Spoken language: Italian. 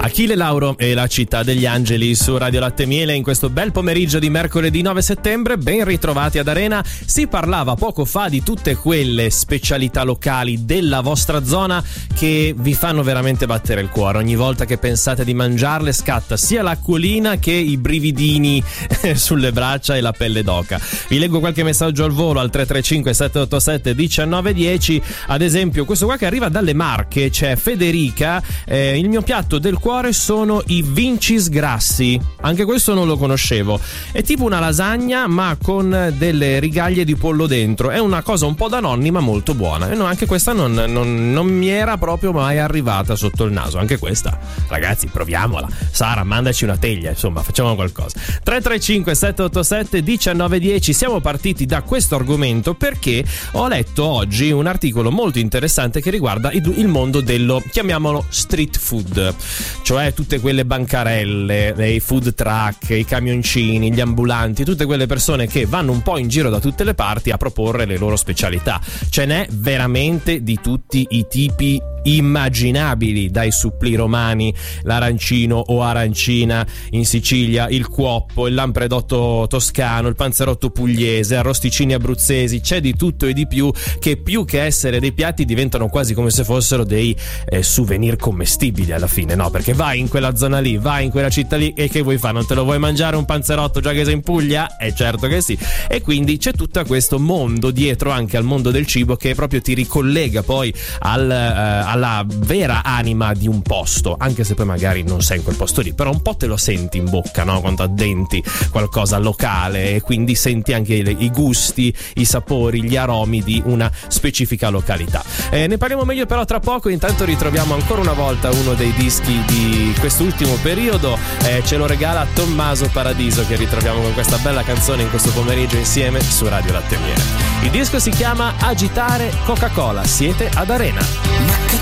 Achille Lauro e la città degli angeli su Radio Latte Miele in questo bel pomeriggio di mercoledì 9 settembre. Ben ritrovati ad Arena. Si parlava poco fa di tutte quelle specialità locali della vostra zona che vi fanno veramente battere il cuore. Ogni volta che pensate di mangiarle scatta sia l'acquolina che i brividini sulle braccia e la pelle d'oca. Vi leggo qualche messaggio al volo al 335 787 1910. Ad esempio questo qua che arriva dalle Marche, c'è Federica. Il mio piatto del cuore sono i Vincis grassi, anche questo non lo conoscevo. È tipo una lasagna ma con delle rigaglie di pollo dentro, è una cosa un po' da nonni ma molto buona, e no, anche questa non mi era proprio mai arrivata sotto il naso. Anche questa, ragazzi, proviamola. Sara, mandaci una teglia, insomma, facciamo qualcosa. 335 787 1910. Siamo partiti da questo argomento perché ho letto oggi un articolo molto interessante che riguarda il mondo dello, chiamiamolo, street food, cioè tutte quelle bancarelle, i food truck, i camioncini, gli ambulanti, tutte quelle persone che vanno un po' in giro da tutte le parti a proporre le loro specialità. Ce n'è veramente di tutti i tipi immaginabili, dai supplì romani, l'arancino o arancina in Sicilia, il cuoppo, il lampredotto toscano, il panzerotto pugliese, arrosticini abruzzesi. C'è di tutto e di più che che essere dei piatti diventano quasi come se fossero dei souvenir commestibili alla fine, no? Perché vai in quella zona lì, vai in quella città lì e che vuoi fare? Non te lo vuoi mangiare un panzerotto già che sei in Puglia? Certo che sì. E quindi c'è tutto questo mondo dietro anche al mondo del cibo che proprio ti ricollega poi alla vera anima di un posto, anche se poi magari non sei in quel posto lì, però un po' te lo senti in bocca, no? Quando addenti qualcosa locale, e quindi senti anche i gusti, i sapori, gli aromi di una specifica località. Ne parliamo meglio però tra poco. Intanto ritroviamo ancora una volta uno dei dischi di quest'ultimo periodo, ce lo regala Tommaso Paradiso, che ritroviamo con questa bella canzone in questo pomeriggio insieme su Radio Latte Miele. Il disco si chiama Agitare Coca-Cola. Siete ad Arena.